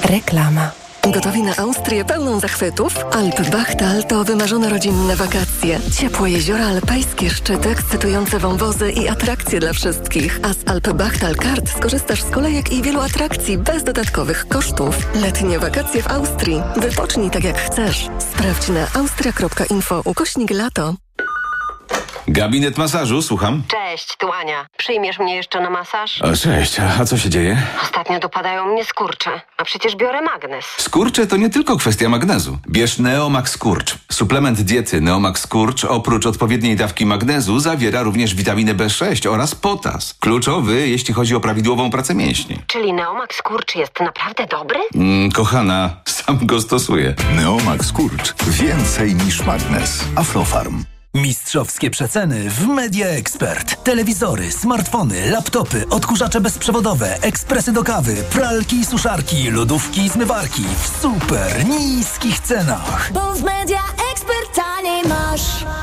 Reklama. Gotowi na Austrię pełną zachwytów? Alpbachtal to wymarzone rodzinne wakacje. Ciepłe jeziora alpejskie, szczyty, ekscytujące wąwozy i atrakcje dla wszystkich. A z Alpbachtal Kart skorzystasz z kolejek i wielu atrakcji bez dodatkowych kosztów. Letnie wakacje w Austrii. Wypocznij tak jak chcesz. Sprawdź na austria.info/lato. Gabinet masażu, słucham. Cześć, tu Ania. Przyjmiesz mnie jeszcze na masaż? O, cześć, a co się dzieje? Ostatnio dopadają mnie skurcze, a przecież biorę magnes. Skurcze to nie tylko kwestia magnezu. Bierz Neomax Skurcz. Suplement diety Neomax Skurcz oprócz odpowiedniej dawki magnezu zawiera również witaminę B6 oraz potas. Kluczowy, jeśli chodzi o prawidłową pracę mięśni. Czyli Neomax Skurcz jest naprawdę dobry? Kochana, sam go stosuję. Neomax Skurcz. Więcej niż magnes. Aflofarm. Mistrzowskie przeceny w Media Expert. Telewizory, smartfony, laptopy, odkurzacze bezprzewodowe, ekspresy do kawy, pralki i suszarki, lodówki i zmywarki w super niskich cenach. Bo w Media Expert taniej masz.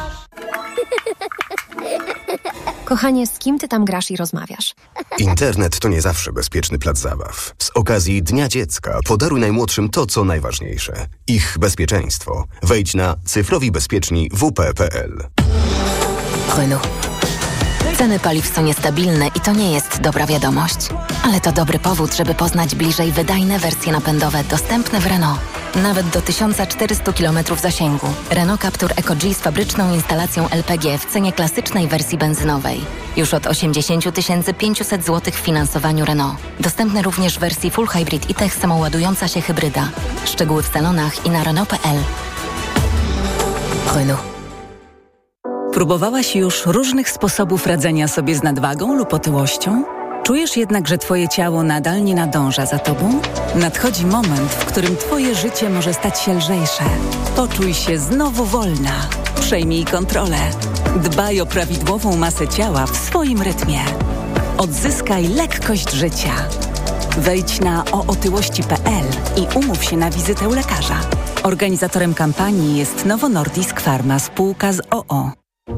Kochanie, z kim ty tam grasz i rozmawiasz? Internet to nie zawsze bezpieczny plac zabaw. Z okazji Dnia Dziecka podaruj najmłodszym to, co najważniejsze. Ich bezpieczeństwo. Wejdź na cyfrowibezpieczni.wp.pl. Renault. Ceny paliw są niestabilne i to nie jest dobra wiadomość. Ale to dobry powód, żeby poznać bliżej wydajne wersje napędowe dostępne w Renault. Nawet do 1400 km zasięgu. Renault Captur Eco-G z fabryczną instalacją LPG w cenie klasycznej wersji benzynowej. Już od 80 500 zł w finansowaniu Renault. Dostępny również w wersji Full Hybrid i Tech samoładująca się hybryda. Szczegóły w salonach i na Renault.pl. Renault. Próbowałaś już różnych sposobów radzenia sobie z nadwagą lub otyłością? Czujesz jednak, że twoje ciało nadal nie nadąża za tobą? Nadchodzi moment, w którym twoje życie może stać się lżejsze. Poczuj się znowu wolna. Przejmij kontrolę. Dbaj o prawidłową masę ciała w swoim rytmie. Odzyskaj lekkość życia. Wejdź na ootyłości.pl i umów się na wizytę u lekarza. Organizatorem kampanii jest Novo Nordisk Pharma, spółka z OO.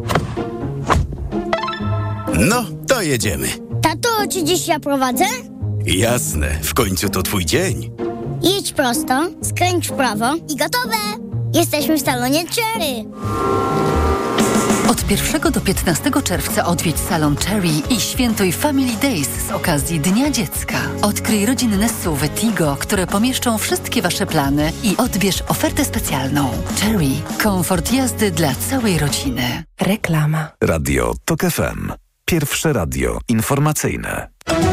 No, to jedziemy. Tato, czy dziś ja prowadzę? Jasne, w końcu to twój dzień. Jedź prosto, skręć w prawo i gotowe! Jesteśmy w salonie Cherry. Od 1 do 15 czerwca odwiedź salon Cherry i świętuj Family Days z okazji Dnia Dziecka. Odkryj rodzinne SUV-y Tigo, które pomieszczą wszystkie wasze plany i odbierz ofertę specjalną. Cherry. Komfort jazdy dla całej rodziny. Reklama. Radio TOK FM. Pierwsze radio informacyjne.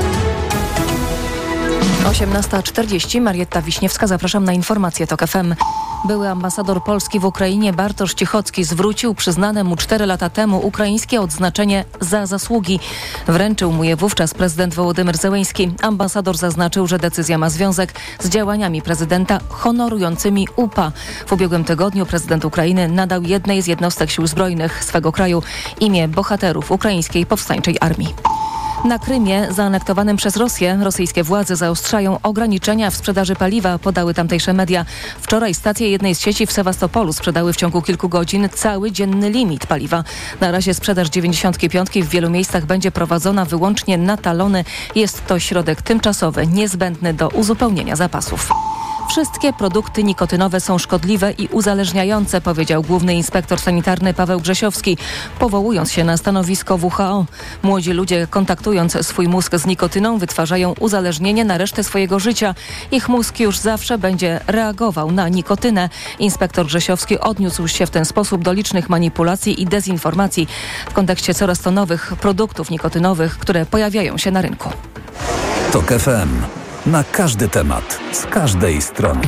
18:40. Marietta Wiśniewska. Zapraszam na informacje TOK FM. Były ambasador Polski w Ukrainie Bartosz Cichocki zwrócił przyznane mu 4 lata temu ukraińskie odznaczenie za zasługi. Wręczył mu je wówczas prezydent Wołodymyr Zełenski. Ambasador zaznaczył, że decyzja ma związek z działaniami prezydenta honorującymi UPA. W ubiegłym tygodniu prezydent Ukrainy nadał jednej z jednostek sił zbrojnych swego kraju imię bohaterów ukraińskiej powstańczej armii. Na Krymie, zaanektowanym przez Rosję, rosyjskie władze zaostrzają ograniczenia w sprzedaży paliwa, podały tamtejsze media. Wczoraj stacje jednej z sieci w Sewastopolu sprzedały w ciągu kilku godzin cały dzienny limit paliwa. Na razie sprzedaż 95 w wielu miejscach będzie prowadzona wyłącznie na talony. Jest to środek tymczasowy, niezbędny do uzupełnienia zapasów. Wszystkie produkty nikotynowe są szkodliwe i uzależniające, powiedział główny inspektor sanitarny Paweł Grzesiowski, powołując się na stanowisko WHO. Młodzi ludzie, kontaktując swój mózg z nikotyną, wytwarzają uzależnienie na resztę swojego życia. Ich mózg już zawsze będzie reagował na nikotynę. Inspektor Grzesiowski odniósł się w ten sposób do licznych manipulacji i dezinformacji w kontekście coraz to nowych produktów nikotynowych, które pojawiają się na rynku. TOK FM. Na każdy temat, z każdej strony.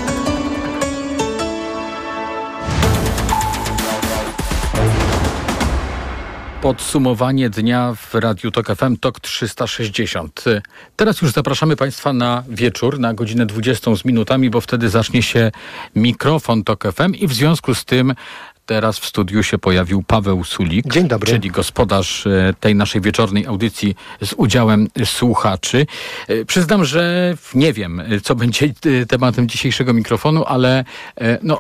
Podsumowanie dnia w Radiu TOK FM, TOK 360. Teraz już zapraszamy Państwa na wieczór, na godzinę 20 z minutami, bo wtedy zacznie się mikrofon TOK FM i w związku z tym teraz w studiu się pojawił Paweł Sulik. Dzień dobry. Czyli gospodarz tej naszej wieczornej audycji z udziałem słuchaczy. Przyznam, że nie wiem, co będzie tematem dzisiejszego mikrofonu, ale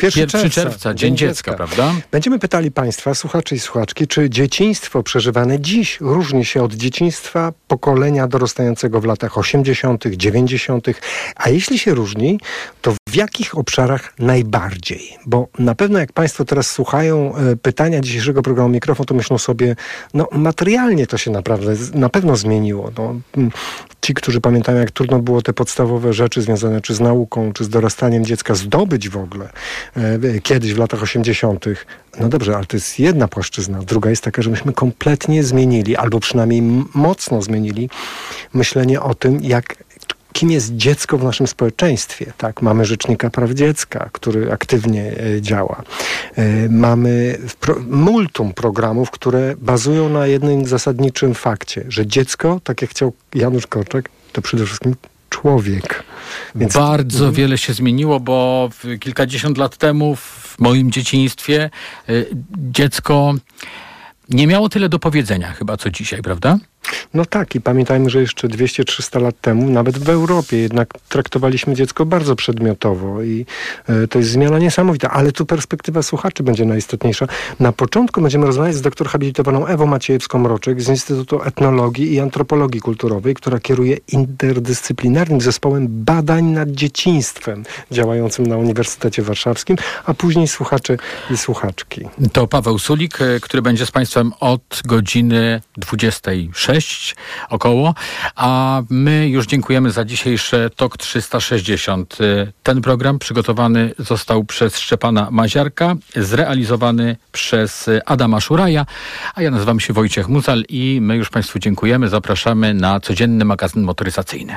1 czerwca, Dzień Dziecka, prawda? Będziemy pytali Państwa, słuchaczy i słuchaczki, czy dzieciństwo przeżywane dziś różni się od dzieciństwa pokolenia dorastającego w latach 80., 90., a jeśli się różni, to w jakich obszarach najbardziej? Bo na pewno jak Państwo teraz słuchają pytania dzisiejszego programu Mikrofon, to myślą sobie, no materialnie to się naprawdę na pewno zmieniło. No, ci, którzy pamiętają, jak trudno było te podstawowe rzeczy związane czy z nauką, czy z dorastaniem dziecka zdobyć w ogóle kiedyś w latach 80. No dobrze, ale to jest jedna płaszczyzna. Druga jest taka, że myśmy kompletnie zmienili, albo przynajmniej mocno zmienili myślenie o tym, kim jest dziecko w naszym społeczeństwie. Tak? Mamy Rzecznika Praw Dziecka, który aktywnie działa. Mamy multum programów, które bazują na jednym zasadniczym fakcie, że dziecko, tak jak chciał Janusz Korczak, to przede wszystkim człowiek. Więc bardzo wiele się zmieniło, bo kilkadziesiąt lat temu w moim dzieciństwie dziecko nie miało tyle do powiedzenia chyba co dzisiaj, prawda? No tak, i pamiętajmy, że jeszcze 200-300 lat temu, nawet w Europie, jednak traktowaliśmy dziecko bardzo przedmiotowo i to jest zmiana niesamowita, ale tu perspektywa słuchaczy będzie najistotniejsza. Na początku będziemy rozmawiać z doktor habilitowaną Ewą Maciejewską-Mroczek z Instytutu Etnologii i Antropologii Kulturowej, która kieruje interdyscyplinarnym zespołem badań nad dzieciństwem działającym na Uniwersytecie Warszawskim, a później słuchacze i słuchaczki. To Paweł Sulik, który będzie z Państwem od godziny 26 około, a my już dziękujemy za dzisiejszy TOK 360. Ten program przygotowany został przez Szczepana Maziarka, zrealizowany przez Adama Szuraja, a ja nazywam się Wojciech Muzal i my już Państwu dziękujemy. Zapraszamy na codzienny magazyn motoryzacyjny.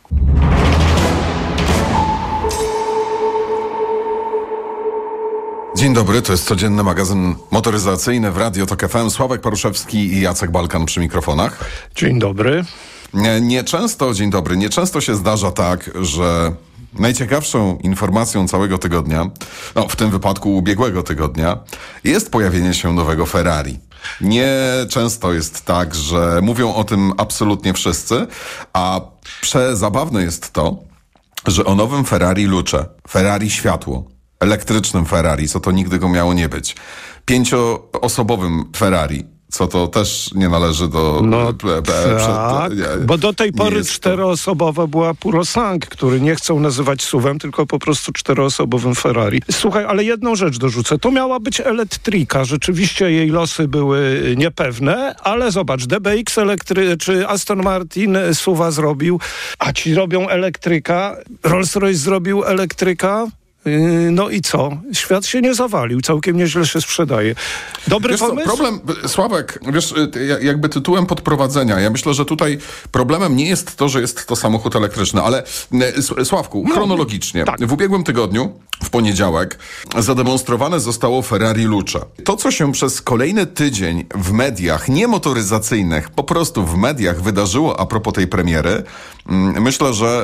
Dzień dobry, to jest codzienny magazyn motoryzacyjny w Radio TOK FM. Sławek Paruszewski i Jacek Balkan przy mikrofonach. Dzień dobry. Nieczęsto się zdarza tak, że najciekawszą informacją całego tygodnia, no w tym wypadku ubiegłego tygodnia, jest pojawienie się nowego Ferrari. Nieczęsto jest tak, że mówią o tym absolutnie wszyscy, a przezabawne jest to, że o nowym Ferrari Luce, Ferrari Światło, elektrycznym Ferrari, co to nigdy go miało nie być. 5-osobowym Ferrari, co to też nie należy do... bo do tej pory 4-osobowa była Purosangue, który nie chcą nazywać SUV-em, tylko po prostu 4-osobowym Ferrari. Słuchaj, ale jedną rzecz dorzucę. To miała być Elettrika. Rzeczywiście jej losy były niepewne, ale zobacz, DBX czy Aston Martin SUV-a zrobił, a ci robią elektryka. Rolls-Royce zrobił elektryka. No i co? Świat się nie zawalił. Całkiem nieźle się sprzedaje. Dobry pomysł? Problem, Sławek, wiesz, jakby tytułem podprowadzenia. Ja myślę, że tutaj problemem nie jest to, że jest to samochód elektryczny, ale Sławku, chronologicznie. Tak. W ubiegłym tygodniu, w poniedziałek, zademonstrowane zostało Ferrari Luce. To, co się przez kolejny tydzień w mediach niemotoryzacyjnych, po prostu w mediach wydarzyło a propos tej premiery, myślę, że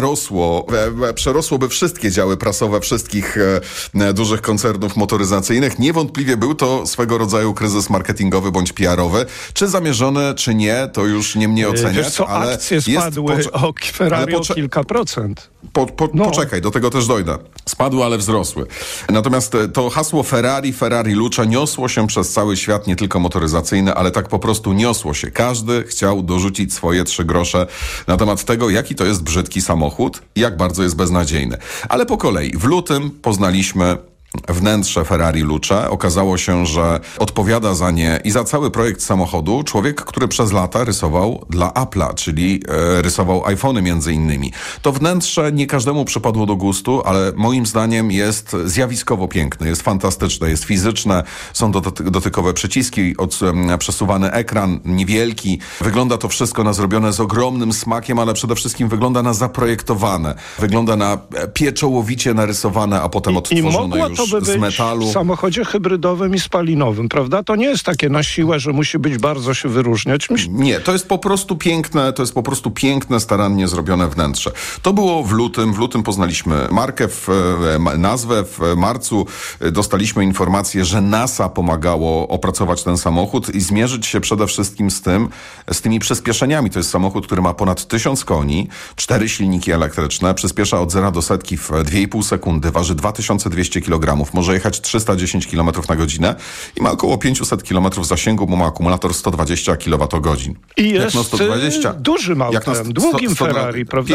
przerosłoby wszystkie działy prasowe wszystkich dużych koncernów motoryzacyjnych. Niewątpliwie był to swego rodzaju kryzys marketingowy bądź PR-owy. Czy zamierzony, czy nie, to już nie mnie oceniać. Wiesz co, ale akcje spadły o Ferrari o kilka procent. Poczekaj, do tego też dojdę. Spadły, ale wzrosły. Natomiast to hasło Ferrari Luce niosło się przez cały świat, nie tylko motoryzacyjny, ale tak po prostu niosło się. Każdy chciał dorzucić swoje 3 grosze na temat tego, jaki to jest brzydki samochód i jak bardzo jest beznadziejny. Ale po kolei. W lutym poznaliśmy wnętrze Ferrari Luce. Okazało się, że odpowiada za nie i za cały projekt samochodu człowiek, który przez lata rysował dla Apple'a, czyli rysował iPhony między innymi. To wnętrze nie każdemu przypadło do gustu, ale moim zdaniem jest zjawiskowo piękne, jest fantastyczne, jest fizyczne, są dotykowe przyciski, przesuwany ekran, niewielki. Wygląda to wszystko na zrobione z ogromnym smakiem, ale przede wszystkim wygląda na zaprojektowane. Wygląda na pieczołowicie narysowane, a potem odtworzone już to by z metalu. W samochodzie hybrydowym i spalinowym, prawda? To nie jest takie na siłę, że musi być bardzo się wyróżniać. Nie, to jest po prostu piękne, starannie zrobione wnętrze. To było w lutym. W lutym poznaliśmy markę, nazwę. W marcu dostaliśmy informację, że NASA pomagało opracować ten samochód i zmierzyć się przede wszystkim z tymi przyspieszeniami. To jest samochód, który ma ponad 1000 koni, 4 silniki elektryczne, przyspiesza od 0 do setki w 2,5 sekundy, waży 2200 kg. kg. Może jechać 310 km na godzinę i ma około 500 km zasięgu, bo ma akumulator 120 kWh. I jest 120, dużym autem, długim Ferrari, prawda?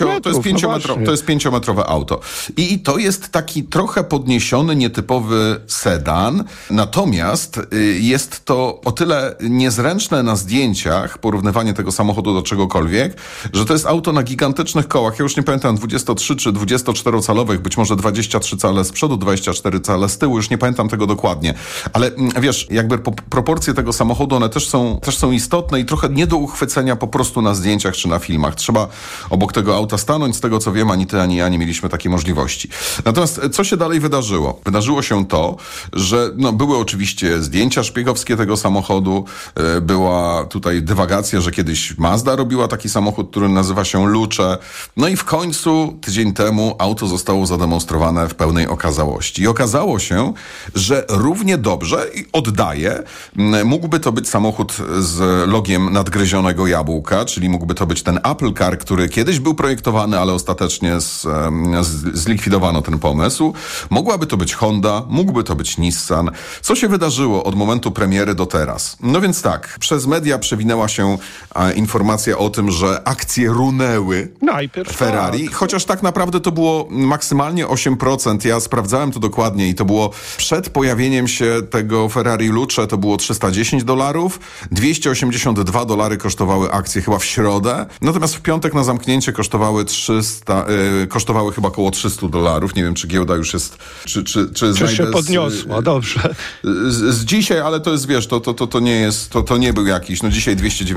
To jest 5-metrowe auto. I to jest taki trochę podniesiony, nietypowy sedan. Natomiast jest to o tyle niezręczne na zdjęciach, porównywanie tego samochodu do czegokolwiek, że to jest auto na gigantycznych kołach. Ja już nie pamiętam, 23 czy 24-calowych, być może 23 cale z przodu, 24 cale z tyłu, już nie pamiętam tego dokładnie. Ale wiesz, jakby proporcje tego samochodu, one też są istotne i trochę nie do uchwycenia po prostu na zdjęciach czy na filmach. Trzeba obok tego auta stanąć. Z tego co wiem, ani ty, ani ja nie mieliśmy takiej możliwości. Natomiast co się dalej wydarzyło? Wydarzyło się to, że były oczywiście zdjęcia szpiegowskie tego samochodu. Była tutaj dywagacja, że kiedyś Mazda robiła taki samochód, który nazywa się Lucze. No i w końcu tydzień temu auto zostało zademonstrowane w pełnej okazałości. I okazało się, że równie dobrze i oddaje, mógłby to być samochód z logiem nadgryzionego jabłka, czyli mógłby to być ten Apple Car, który kiedyś był projektowany, ale ostatecznie zlikwidowano ten pomysł. Mogłaby to być Honda, mógłby to być Nissan. Co się wydarzyło od momentu premiery do teraz? No więc tak, przez media przewinęła się informacja o tym, że akcje runęły Ferrari, chociaż tak naprawdę to było maksymalnie 8%. Ja sprawdzałem to dokładnie i to było przed pojawieniem się tego Ferrari Luce, to było $310, $282 kosztowały akcje chyba w środę, natomiast w piątek na zamknięcie kosztowały chyba około $300. Nie wiem, czy giełda już jest, czy się podniosła, dobrze. Z dzisiaj, ale to jest, wiesz, to nie jest, to nie był jakiś, dzisiaj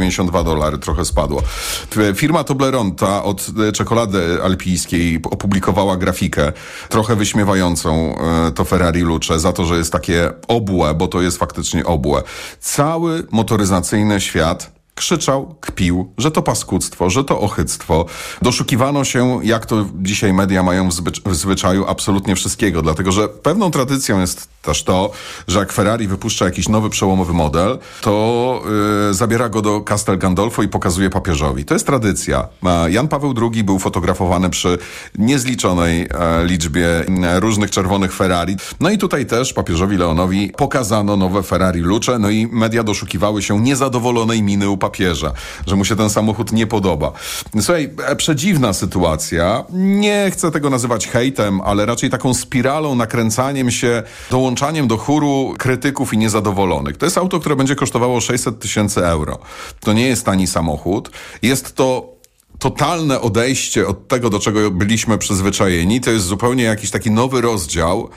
$292 trochę spadło. Firma Toblerone od czekolady alpijskiej opublikowała grafikę trochę wyśmiewającą to Ferrari Luce za to, że jest takie obłe, bo to jest faktycznie obłe. Cały motoryzacyjny świat krzyczał, kpił, że to paskudztwo, że to ochyctwo. Doszukiwano się, jak to dzisiaj media mają w zwyczaju, absolutnie wszystkiego, dlatego że pewną tradycją jest też to, że jak Ferrari wypuszcza jakiś nowy, przełomowy model, to zabiera go do Castel Gandolfo i pokazuje papieżowi. To jest tradycja. Jan Paweł II był fotografowany przy niezliczonej liczbie różnych czerwonych Ferrari. No i tutaj też papieżowi Leonowi pokazano nowe Ferrari Luce, no i media doszukiwały się niezadowolonej miny u papieża, że mu się ten samochód nie podoba. Słuchaj, przedziwna sytuacja. Nie chcę tego nazywać hejtem, ale raczej taką spiralą, nakręcaniem się, dołączaniem do chóru krytyków i niezadowolonych. To jest auto, które będzie kosztowało 600 000 euro. To nie jest tani samochód. Jest to totalne odejście od tego, do czego byliśmy przyzwyczajeni. To jest zupełnie jakiś taki nowy rozdział,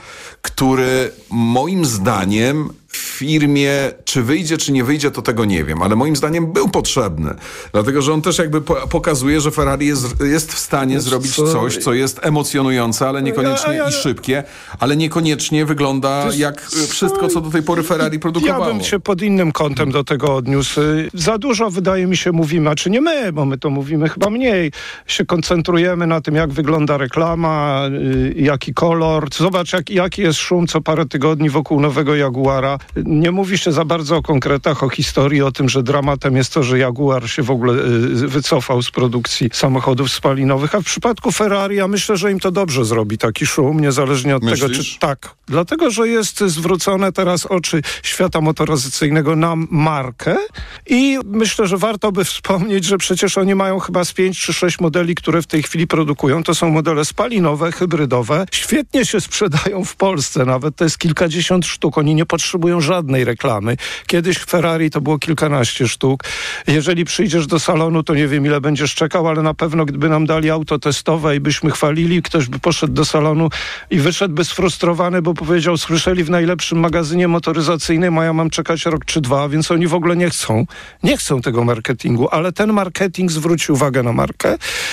który moim zdaniem w firmie, czy wyjdzie, czy nie wyjdzie, to tego nie wiem, ale moim zdaniem był potrzebny. Dlatego, że on też jakby pokazuje, że Ferrari jest w stanie zrobić coś, co jest emocjonujące, ale niekoniecznie i szybkie, ale niekoniecznie wygląda jak wszystko, co do tej pory Ferrari produkowało. Ja bym się pod innym kątem do tego odniósł. Za dużo, wydaje mi się, mówimy, a czy nie my, bo my to mówimy chyba mniej, się koncentrujemy na tym, jak wygląda reklama, jaki kolor. Zobacz, jaki jest szum co parę tygodni wokół nowego Jaguara. Nie mówi się za bardzo o konkretach, o historii, o tym, że dramatem jest to, że Jaguar się w ogóle wycofał z produkcji samochodów spalinowych, a w przypadku Ferrari ja myślę, że im to dobrze zrobi taki szum, niezależnie od tego, czy tak. Dlatego, że jest zwrócone teraz oczy świata motoryzacyjnego na markę i myślę, że warto by wspomnieć, że przecież oni mają chyba z 5 czy 6 modeli, które w tej chwili produkują. To są modele spalinowe, hybrydowe. Świetnie się sprzedają w Polsce nawet. To jest kilkadziesiąt sztuk. Oni nie potrzebują żadnej reklamy. Kiedyś w Ferrari to było kilkanaście sztuk. Jeżeli przyjdziesz do salonu, to nie wiem, ile będziesz czekał, ale na pewno gdyby nam dali auto testowe i byśmy chwalili, ktoś by poszedł do salonu i wyszedłby sfrustrowany, bo powiedział, słyszeli w najlepszym magazynie motoryzacyjnym, a ja mam czekać rok czy dwa, więc oni w ogóle nie chcą tego marketingu, ale ten marketing zwróci uwagę na markę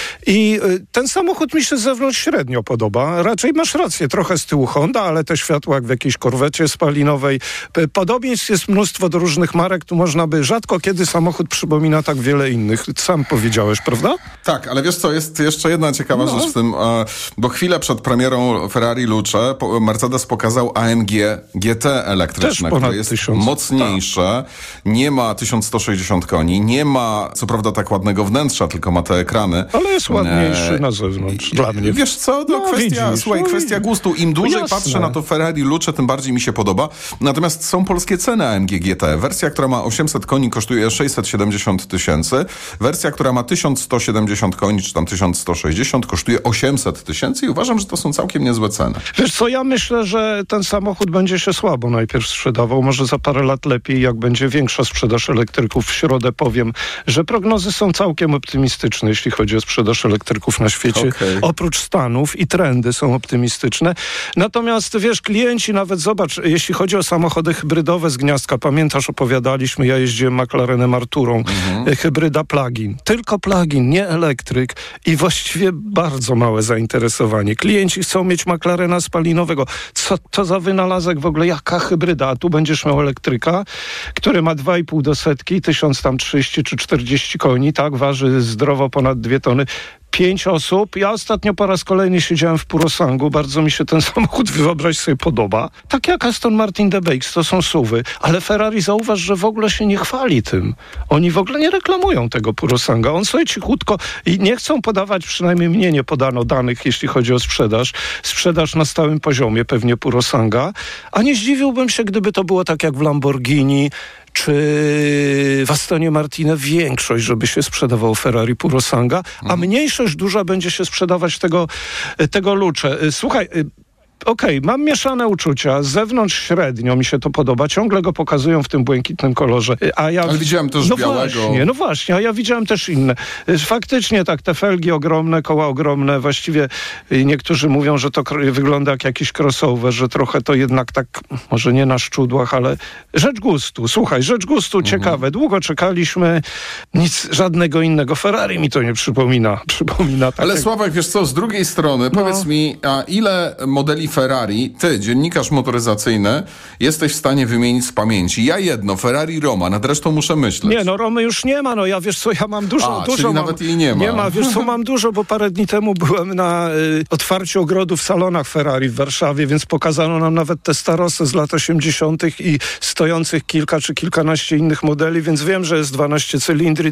i ten samochód mi się z zewnątrz średnio podoba. Raczej masz rację, trochę z tyłu Honda, ale te światła jak w jakiejś korwecie spalinowej. Podobieństw jest mnóstwo. mnóstwo do różnych marek, tu można by rzadko kiedy samochód przypomina tak wiele innych. Sam powiedziałeś, prawda? Tak, ale wiesz co, jest jeszcze jedna ciekawa rzecz w tym, bo chwilę przed premierą Ferrari Luce Mercedes pokazał AMG GT elektryczne, które jest mocniejsze, nie ma 1160 koni, nie ma co prawda tak ładnego wnętrza, tylko ma te ekrany. Ale jest ładniejszy na zewnątrz, dla mnie. Wiesz co, kwestia gustu. Im dłużej patrzę na to Ferrari Luce, tym bardziej mi się podoba. Natomiast są polskie ceny AMG GT. Wersja, która ma 800 koni kosztuje 670 000. Wersja, która ma 1170 koni, czy tam 1160 kosztuje 800 000 i uważam, że to są całkiem niezłe ceny. Wiesz co, ja myślę, że ten samochód będzie się słabo najpierw sprzedawał. Może za parę lat lepiej, jak będzie większa sprzedaż elektryków. W środę powiem, że prognozy są całkiem optymistyczne, jeśli chodzi o sprzedaż elektryków na świecie. Oprócz Stanów i trendy są optymistyczne. Natomiast wiesz, klienci nawet, zobacz, jeśli chodzi o samochody hybrydowe z gniazdka, pamiętasz, opowiadaliśmy, ja jeździłem McLarenem Arturą, hybryda plug-in. Tylko plug-in, nie elektryk i właściwie bardzo małe zainteresowanie. Klienci chcą mieć McLarena spalinowego. Co to za wynalazek w ogóle? Jaka hybryda? A tu będziesz miał elektryka, który ma 2,5 do setki, 1030 czy 40 koni, tak? Waży zdrowo ponad 2 tony. 5 osób. Ja ostatnio po raz kolejny siedziałem w Purosangu. Bardzo mi się ten samochód, wyobraź sobie, podoba. Tak jak Aston Martin DBX, to są SUV-y. Ale Ferrari, zauważ, że w ogóle się nie chwali tym. Oni w ogóle nie reklamują tego Purosanga. On sobie cichutko i nie chcą podawać, przynajmniej mnie nie podano danych, jeśli chodzi o sprzedaż. Sprzedaż na stałym poziomie pewnie Purosanga. A nie zdziwiłbym się, gdyby to było tak jak w Lamborghini, czy w Astonie Martinie większość, żeby się sprzedawał Ferrari Purosanga, a mniejszość duża będzie się sprzedawać tego Luce. Słuchaj, mam mieszane uczucia. Z zewnątrz średnio mi się to podoba. Ciągle go pokazują w tym błękitnym kolorze. Ale widziałem też białego. Właśnie, a ja widziałem też inne. Faktycznie tak, te felgi ogromne, koła ogromne. Właściwie niektórzy mówią, że to wygląda jak jakiś crossover, że trochę to jednak tak, może nie na szczudłach, ale rzecz gustu. Słuchaj, rzecz gustu ciekawe. Długo czekaliśmy. Nic, żadnego innego Ferrari mi to nie przypomina. Tak ale Sławek, wiesz co, z drugiej strony, powiedz mi, a ile modeli Ferrari, ty, dziennikarz motoryzacyjny, jesteś w stanie wymienić z pamięci? Ja jedno, Ferrari Roma, nad resztą muszę myśleć. Nie, Romy już nie ma, ja wiesz co, ja mam dużo. Czyli nawet jej nie ma. Nie ma, wiesz co, mam dużo, bo parę dni temu byłem na otwarciu ogrodu w salonach Ferrari w Warszawie, więc pokazano nam nawet te starosy z lat 80. i stojących kilka czy kilkanaście innych modeli, więc wiem, że jest 12 cylindry,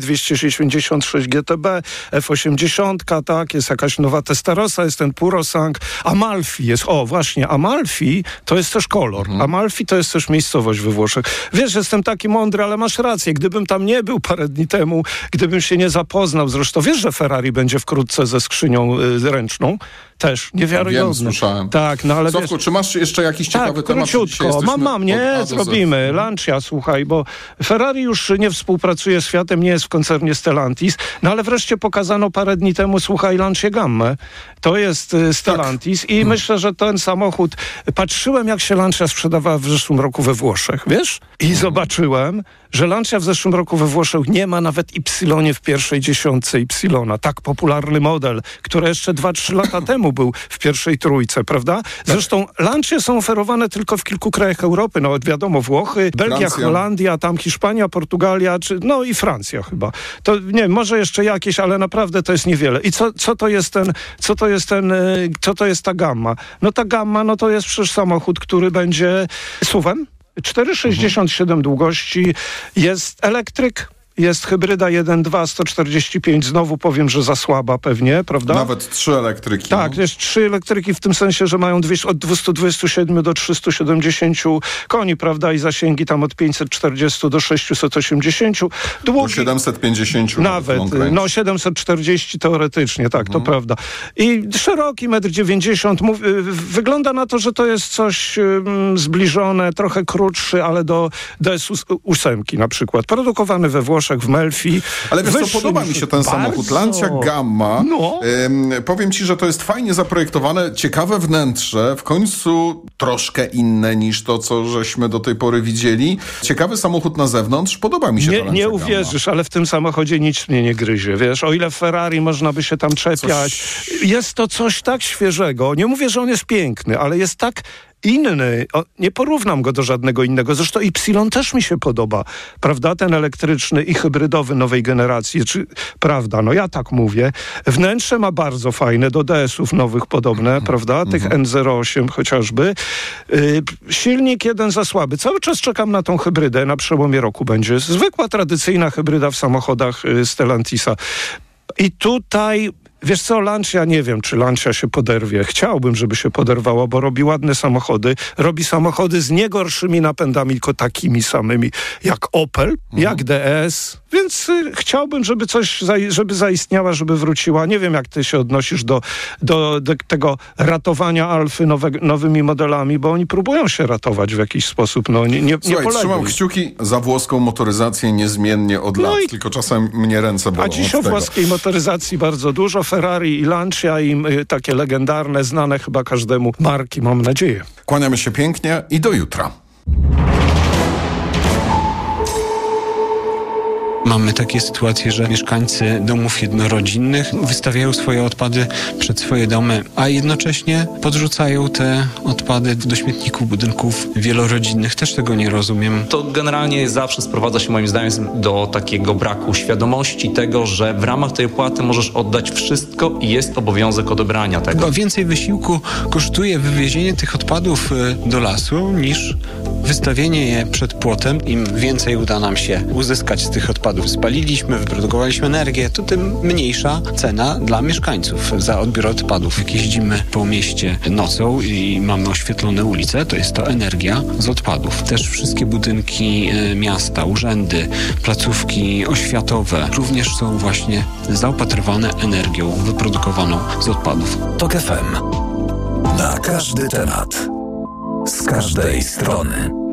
266 GTB, F80, tak, jest jakaś nowa Testarossa, jest ten Purosang, Amalfi jest, właśnie, Amalfi to jest też kolor. Amalfi to jest też miejscowość we Włoszech. Wiesz, jestem taki mądry, ale masz rację. Gdybym tam nie był parę dni temu, gdybym się nie zapoznał, zresztą wiesz, że Ferrari będzie wkrótce ze skrzynią ręczną? Też niewiarygodne. Wiem, słyszałem. Tak, ale Sławku, czy masz jeszcze jakiś ciekawy temat? Króciutko. Mam, zrobimy. Lancia, słuchaj, bo Ferrari już nie współpracuje z Fiatem, nie jest w koncernie Stellantis, ale wreszcie pokazano parę dni temu, słuchaj, Lancia Gammę. To jest Stellantis i myślę, że ten samochód, patrzyłem, jak się Lancia sprzedawała w zeszłym roku we Włoszech, wiesz? I zobaczyłem, że Lancia w zeszłym roku we Włoszech nie ma nawet Y w pierwszej dziesiątce Y. Tak popularny model, który jeszcze 2-3 lata temu był w pierwszej trójce, prawda? Zresztą Lancia są oferowane tylko w kilku krajach Europy, wiadomo, Włochy, Belgia, Francja. Holandia, tam Hiszpania, Portugalia, i Francja chyba. To nie wiem, może jeszcze jakieś, ale naprawdę to jest niewiele. I co to jest ta Gamma? Ta Gamma, to jest przecież samochód, który będzie SUV-em. 4,67 długości, jest elektryk, jest hybryda 1.2, 145, znowu powiem, że za słaba pewnie, prawda? Nawet 3 elektryki. Tak, jest 3 elektryki w tym sensie, że mają od 227 do 370 koni, prawda? I zasięgi tam od 540 do 680. Do 750 nawet, 740 teoretycznie, tak, to prawda. I szeroki, 1,90 m. Wygląda na to, że to jest coś zbliżone, trochę krótszy, ale do S8 na przykład. Produkowany we Włoszech, w Melfi. Ale wiesz co, podoba mi się ten samochód. Lancia Gamma. Powiem ci, że to jest fajnie zaprojektowane, ciekawe wnętrze, w końcu troszkę inne niż to, co żeśmy do tej pory widzieli. Ciekawy samochód na zewnątrz. Podoba mi się ta Lancia Nie uwierzysz, ale w tym samochodzie nic mnie nie gryzie. Wiesz, o ile w Ferrari można by się tam czepiać. Jest to coś tak świeżego. Nie mówię, że on jest piękny, ale jest tak inny. Nie porównam go do żadnego innego. Zresztą Y też mi się podoba. Prawda? Ten elektryczny i hybrydowy nowej generacji. Prawda? No ja tak mówię. Wnętrze ma bardzo fajne, do DS-ów nowych podobne, prawda? Tych N08 chociażby. Silnik jeden za słaby. Cały czas czekam na tą hybrydę. Na przełomie roku będzie. Zwykła, tradycyjna hybryda w samochodach Stellantisa. I tutaj... Wiesz co, Lancia, nie wiem, czy Lancia się poderwie. Chciałbym, żeby się poderwała, bo robi ładne samochody. Robi samochody z nie gorszymi napędami, tylko takimi samymi jak Opel, jak DS. Więc chciałbym, żeby zaistniała, żeby wróciła. Nie wiem, jak ty się odnosisz do tego ratowania Alfy nowymi modelami, bo oni próbują się ratować w jakiś sposób. No, nie trzymam kciuki za włoską motoryzację niezmiennie od lat, tylko czasem mnie ręce bolą. A dziś o włoskiej motoryzacji bardzo dużo. Ferrari i Lancia i takie legendarne, znane chyba każdemu marki, mam nadzieję. Kłaniamy się pięknie i do jutra. Mamy takie sytuacje, że mieszkańcy domów jednorodzinnych wystawiają swoje odpady przed swoje domy, a jednocześnie podrzucają te odpady do śmietników budynków wielorodzinnych. Też tego nie rozumiem. To generalnie zawsze sprowadza się moim zdaniem do takiego braku świadomości tego, że w ramach tej opłaty możesz oddać wszystko i jest obowiązek odebrania tego. Chyba więcej wysiłku kosztuje wywiezienie tych odpadów do lasu niż wystawienie je przed płotem. Im więcej uda nam się uzyskać z tych odpadów, spaliliśmy, wyprodukowaliśmy energię, to tym mniejsza cena dla mieszkańców za odbiór odpadów. Jak jeździmy po mieście nocą i mamy oświetlone ulice, to jest to energia z odpadów. Też wszystkie budynki miasta, urzędy, placówki oświatowe również są właśnie zaopatrywane energią wyprodukowaną z odpadów. TOK FM. Na każdy temat. Z każdej strony.